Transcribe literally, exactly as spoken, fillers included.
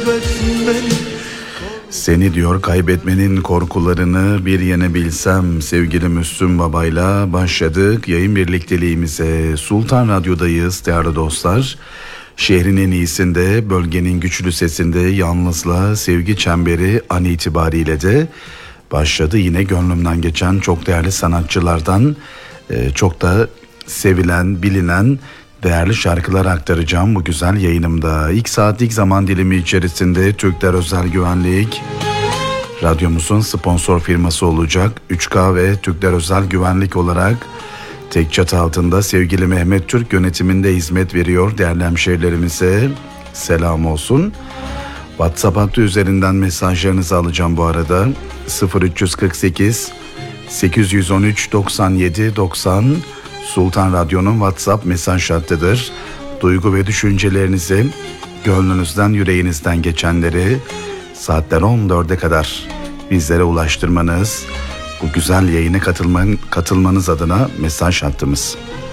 kaybetmenin. Seni diyor kaybetmenin korkularını bir yenebilsem. Sevgili Müslüm Baba'yla başladık yayın birlikteliğimize. Sultan Radyo'dayız değerli dostlar. Şehrin en iyisinde, bölgenin güçlü sesinde, yalnızla sevgi çemberi an itibariyle de başladı. Yine gönlümden geçen çok değerli sanatçılardan çok da sevilen, bilinen değerli şarkılar aktaracağım bu güzel yayınımda. İlk saatlik zaman dilimi içerisinde Türkler Özel Güvenlik radyomuzun sponsor firması olacak. üç K ve Türkler Özel Güvenlik olarak tek çatı altında sevgili Mehmet Türk yönetiminde hizmet veriyor. Değerli hemşehrilerimize selam olsun. WhatsApp hattı üzerinden mesajlarınızı alacağım bu arada. sıfır üç kırk sekiz sekiz yüz on üç doksan yedi doksan Sultan Radyo'nun WhatsApp mesaj hattıdır. Duygu ve düşüncelerinizi, gönlünüzden, yüreğinizden geçenleri saatler on dörde kadar bizlere ulaştırmanız, bu güzel yayına katılman, katılmanız adına mesaj hattımız.